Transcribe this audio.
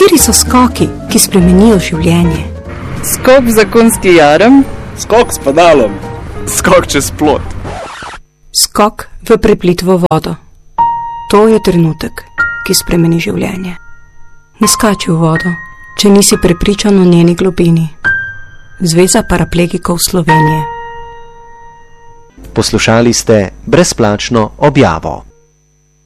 Kateri so skoki, ki spremenijo življenje? Skok za konjski jarem. Skok s pedalom. Skok čez plot. Skok v preplitvo vodo. To je trenutek, ki spremeni življenje. Ne skači v vodo, če nisi prepričan o njeni globini. Zveza paraplegikov Slovenije. Poslušali ste brezplačno objavo.